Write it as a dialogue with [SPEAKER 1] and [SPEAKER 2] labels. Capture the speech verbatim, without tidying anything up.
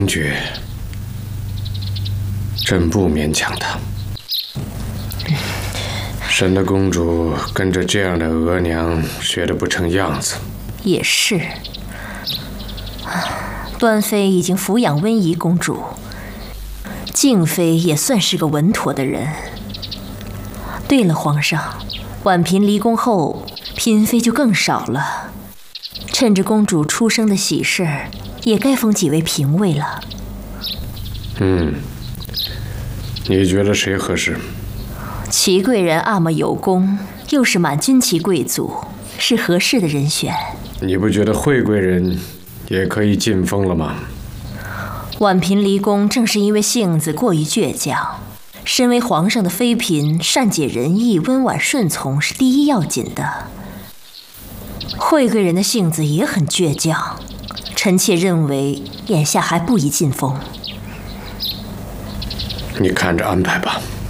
[SPEAKER 1] 爵，朕不勉强他。神的公主跟着这样的额娘学得不成样子。
[SPEAKER 2] 也是，端妃已经抚养温宜公主，静妃也算是个稳妥的人。对了，皇上，婉嫔离宫后，嫔妃就更少了。趁着公主出生的喜事，也该封几位嫔位了。
[SPEAKER 1] 嗯，你觉得谁合适？
[SPEAKER 2] 祺贵人阿玛有功，又是满军旗贵族，是合适的人选。
[SPEAKER 1] 你不觉得惠贵人也可以晋封了吗？
[SPEAKER 2] 婉嫔离宫正是因为性子过于倔强。身为皇上的妃嫔，善解人意、温婉顺从是第一要紧的。惠贵人的性子也很倔强，臣妾认为眼下还不宜晋封。
[SPEAKER 1] 你看着安排吧。